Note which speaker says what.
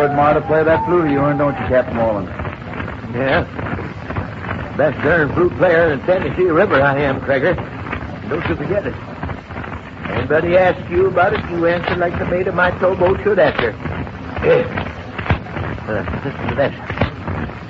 Speaker 1: heard Marta play that flute of yours, don't you, Captain Wallen?
Speaker 2: Yeah. Best darn flute player in Tennessee River I am, Craiger. Don't you forget it. Anybody asks you about it, you answer like the mate of my towboat should answer. Here. Listen to this.